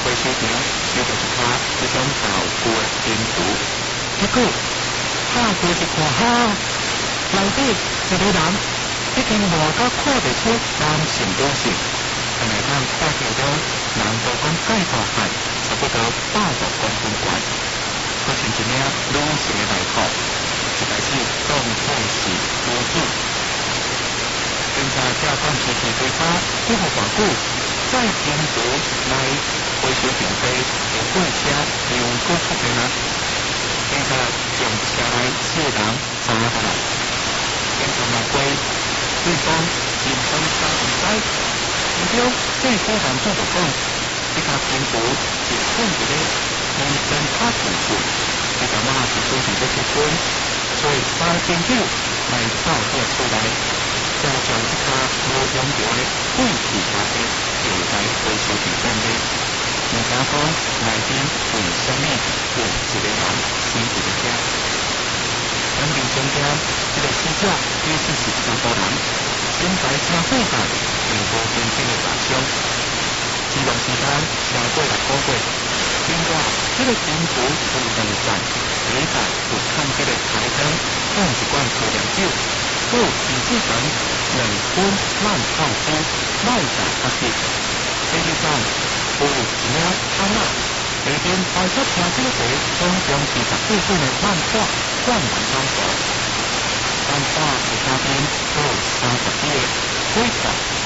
回收场收到一卡这种豆腐的金符，结果拍开一看，内底一个人已经磨到看不出男性女性，但来当大概了人都讲介大汉，差不多80公分宽，好像一领女性的内裤，一开始当作是女子。警察加上尸体对他不好保护，在平湖来回收场地有过车又过出去啦。警察将车内4人抓下来，警察问过对方是真假唔知，唔对，这伙人做就讲，这架平湖是放一个门灯卡进去，这架马是做成这结婚，所以3天久来造货出来。再将这卡无用着的废弃垃圾丢在回收场内底，问警方内边为什么有一个人生一个家？根据侦查，这个死者其实是3个人，身材真好看，并无明显的外伤。死亡时间超过6个月。另外，这个金符有2站，第一站有看这个台灯，放一罐高粱酒。有电子层2分慢泡珠卖茶咖啡，第二站有一领安娜，下边白色听这个总共24份的漫画灌满装盒，漫画的下边有30几个规则